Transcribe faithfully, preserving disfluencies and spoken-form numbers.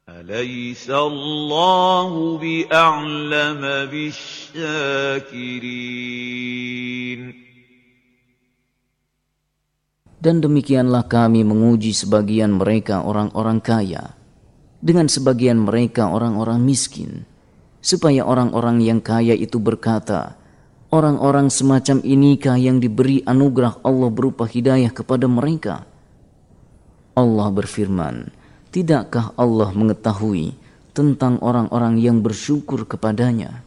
أليس الله بأعلم بالشاكرين. Dan demikianlah kami menguji sebagian mereka orang-orang kaya, dengan sebagian mereka orang-orang miskin, supaya orang-orang yang kaya itu berkata, orang-orang semacam inikah yang diberi anugerah Allah berupa hidayah kepada mereka? Allah berfirman, tidakkah Allah mengetahui tentang orang-orang yang bersyukur kepadanya?